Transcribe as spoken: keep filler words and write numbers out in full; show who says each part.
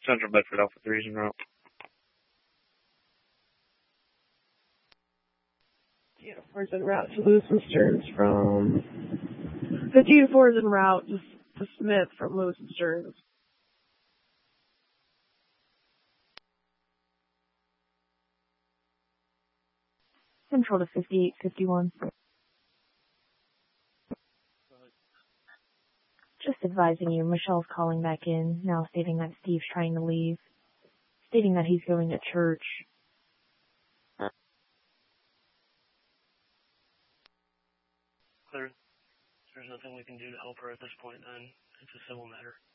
Speaker 1: Central Bedford Alpha three is en route.
Speaker 2: Yeah, four is en route to Lewis and Stearns from... fifty four is en route to, to Smith from Lewis and Stearns.
Speaker 3: Central to fifty-eight fifty-one. Just advising you, Michelle's calling back in, now stating that Steve's trying to leave, stating that he's going to church.
Speaker 4: Clear. There's nothing we can do to help her at this point, then. It's a civil matter.